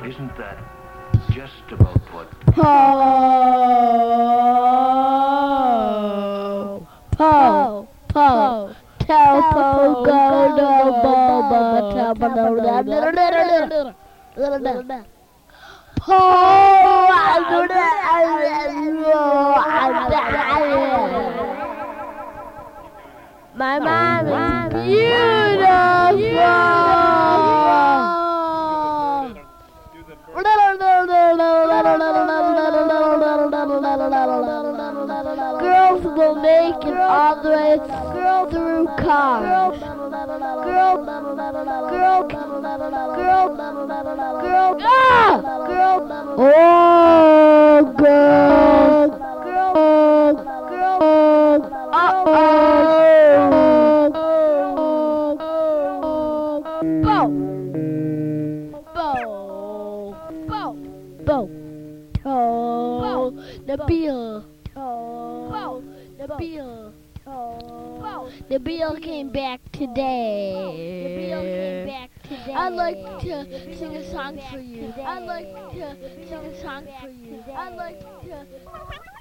Isn't that just about what... My mom is beautiful. Girls will make it all the way through cars. Oh, girl. Nabil came back today. I'd like to sing a song for you.